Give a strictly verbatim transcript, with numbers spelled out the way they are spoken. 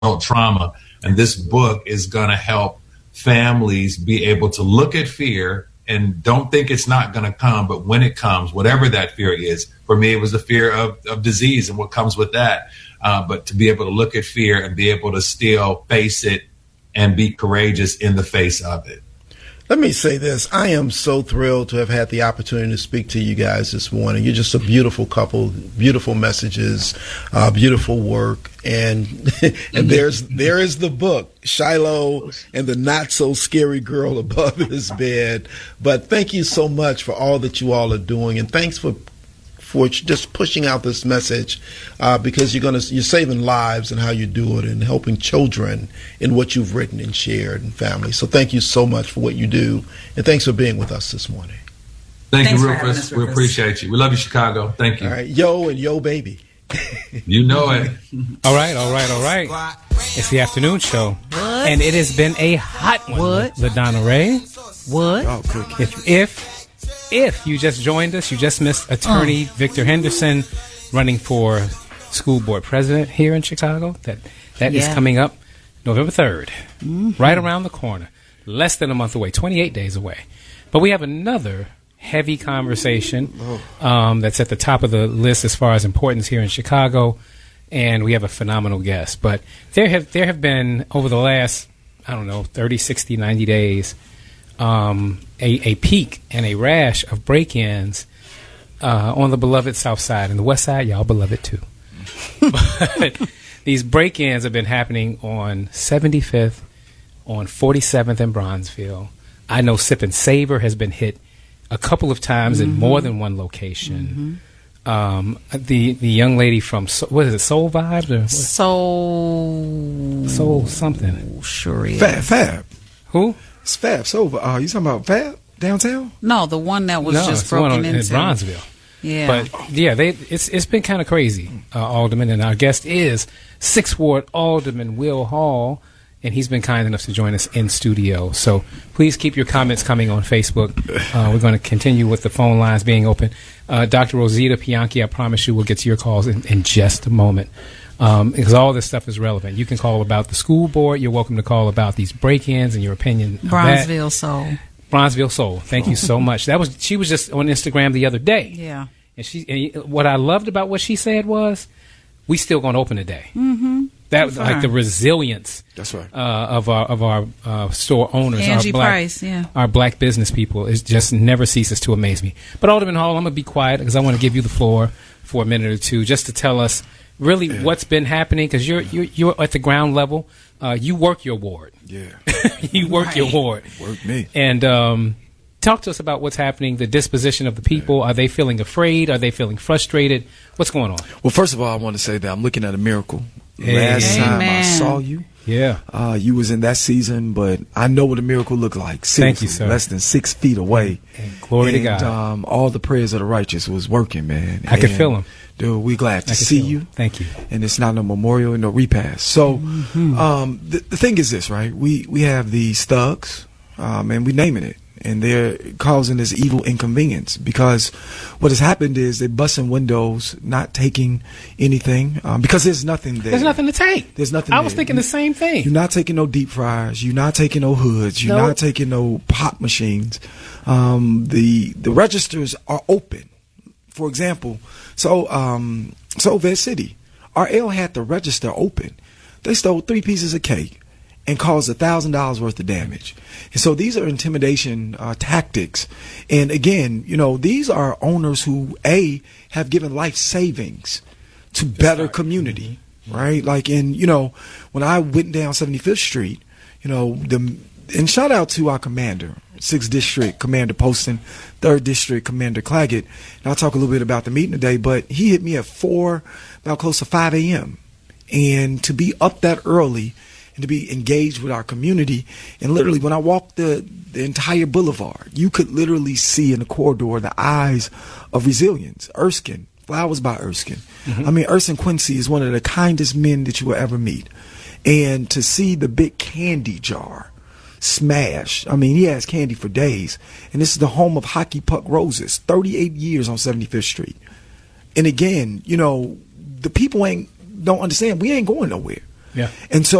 trauma. And this book is going to help families be able to look at fear and don't think it's not going to come. But when it comes, whatever that fear is, for me, it was the fear of, of disease and what comes with that. Uh, but to be able to look at fear and be able to still face it and be courageous in the face of it. Let me say this. I am so thrilled to have had the opportunity to speak to you guys this morning. You're just a beautiful couple, beautiful messages, uh, beautiful work. And and there's there is the book, Shiloh and the Not So Scary Girl Above His Bed. But thank you so much for all that you all are doing. And thanks for for just pushing out this message, uh, because you're gonna you're saving lives and how you do it and helping children in what you've written and shared and families. So thank you so much for what you do, and thanks for being with us this morning. Thank Thanks you, Rufus. We appreciate you. We love you, Chicago. Thank you. All right, yo and yo, baby. You know it. All right, all right, all right. It's the afternoon show, what? and it has been a hot one. What? LaDonna Ray. What? Oh, cookie. If if if you just joined us, you just missed Attorney Oh. Victor Henderson running for school board president here in Chicago. That that is Yeah. coming up November third, Mm-hmm. right around the corner, less than a month away, twenty-eight days away. But we have another heavy conversation um, that's at the top of the list as far as importance here in Chicago, and we have a phenomenal guest. But there have there have been, over the last, I don't know, thirty, sixty, ninety days, um, a, a peak and a rash of break-ins uh, on the beloved South Side. And the West Side, y'all beloved too. But these break-ins have been happening on seventy-fifth, on forty-seventh and Bronzeville. I know Sip and Savor has been hit a couple of times Mm-hmm. in more than one location. Mm-hmm. Um, the the young lady from, So- what is it, Soul Vibes? Or what? So Soul something. sure is. Fab, Fab. Who? It's Fab. So, uh, you talking about Fab downtown? No, the one that was no, just it's the one broken on, in into. Bronzeville. Yeah. But yeah, they it's it's been kind of crazy, uh, Alderman, and our guest is Sixth Ward Alderman Will Hall, and he's been kind enough to join us in studio. So please keep your comments coming on Facebook. Uh, we're going to continue with the phone lines being open. Uh, Doctor Rosita Pianchi, I promise you, we'll get to your calls in, in just a moment, um, because all this stuff is relevant. You can call about the school board. You're welcome to call about these break-ins and your opinion of that. Bronzeville Soul. Bronzeville Soul. Thank you so much. That was she was just on Instagram the other day. Yeah. And she, and what I loved about what she said was, we still going to open today. Mm-hmm. That was like the resilience. That's right. Uh, of our of our uh, store owners, Angie our black, Price, yeah. our black business people, is just never ceases to amaze me. But Alderman Hall, I'm gonna be quiet because I want to give you the floor for a minute or two, just to tell us really Yeah. what's been happening, because you're, you're you're at the ground level. Uh, you work your ward. Yeah. You work Right. your ward. Work me. And um, talk to us about what's happening, the disposition of the people. Are they feeling afraid? Are they feeling frustrated? What's going on? Well, first of all, I want to say that I'm looking at a miracle. Hey. Last time I Amen. saw you, Yeah. uh, you was in that season, but I know what a miracle looked like. Thank you, Seriously, sir. Less than six feet away. And glory to And, God. Um, all the prayers of the righteous was working, man. I could And, feel 'em. Dude, we glad to I can see feel you. it. Thank you. And it's not no memorial, no repast. So, Mm-hmm. um, the, the thing is this, right? We we have these thugs, um, and we naming it, and they're causing this evil inconvenience because what has happened is they're busting windows, not taking anything, um, because there's nothing there. There's nothing to take. There's nothing I was there. thinking the same thing. You're not taking no deep fryers. You're not taking no hoods. You're Nope. not taking no pop machines. Um, the the registers are open. For example, so um, so Vet City, our L had the register open. They stole three pieces of cake and caused a thousand dollars worth of damage. And so these are intimidation uh, tactics. And again, you know, these are owners who a have given life savings to better community, right? Like in, you know, when I went down seventy-fifth Street, you know, the and shout out to our commander, sixth District Commander Poston, third District Commander Claggett. And I'll talk a little bit about the meeting today, but he hit me at four, about close to five a.m. And to be up that early and to be engaged with our community, and literally when I walked the, the entire boulevard, you could literally see in the corridor the eyes of resilience. Erskine, Flowers by Erskine. Mm-hmm. I mean, Erskine Quincy is one of the kindest men that you will ever meet. And to see the big candy jar smash, I mean, he has candy for days. And this is the home of Hockey Puck Roses, thirty-eight years on seventy-fifth Street. And again, you know, the people ain't don't understand. We ain't going nowhere. Yeah. And so